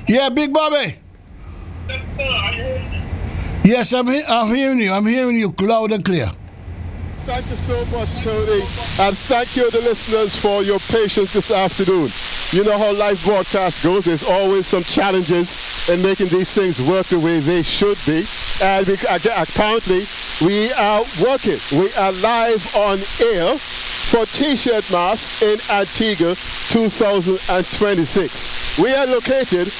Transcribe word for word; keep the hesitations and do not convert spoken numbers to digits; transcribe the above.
Yeah, Big Bobby. Yes, I'm, he- I'm hearing you. I'm hearing you loud and clear. Thank you so much, Tony. And thank you, the listeners, for your patience this afternoon. You know how live broadcast goes. There's always some challenges in making these things work the way they should be. And we, apparently, we are working. We are live on air for T-shirt Mask in Antigua two thousand twenty-six. We are located